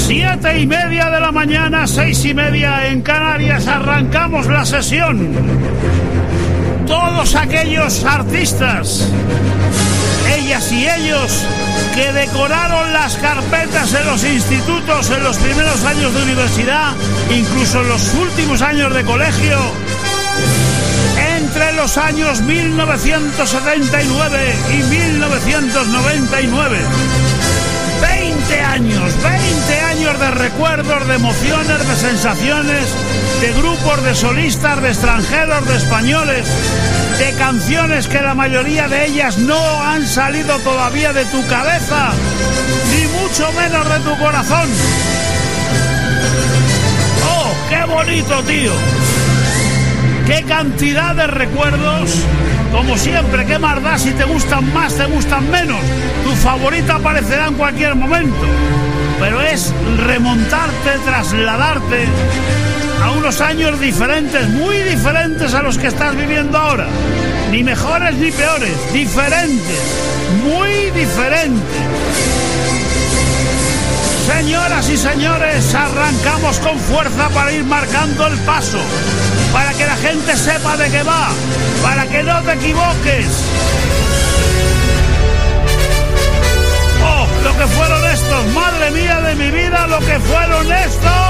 7:30 de la mañana, 6:30 en Canarias, arrancamos la sesión. Todos aquellos artistas, ellas y ellos, que decoraron las carpetas en los institutos en los primeros años de universidad, incluso en los últimos años de colegio, entre los años 1979 y 1999. 20 años de recuerdos, de emociones, de sensaciones, de grupos, de solistas, de extranjeros, de españoles, de canciones que la mayoría de ellas no han salido todavía de tu cabeza, ni mucho menos de tu corazón. ¡Oh, qué bonito, tío! ¡Qué cantidad de recuerdos! Como siempre, ¿qué más da si te gustan más, te gustan menos? Tu favorita aparecerá en cualquier momento. Pero es remontarte, trasladarte a unos años diferentes, muy diferentes a los que estás viviendo ahora. Ni mejores ni peores, diferentes, muy diferentes. Señoras y señores, arrancamos con fuerza para ir marcando el paso, para que la gente sepa de qué va, para que no te equivoques. ¡Oh, lo que fueron estos! ¡Madre mía de mi vida, lo que fueron estos!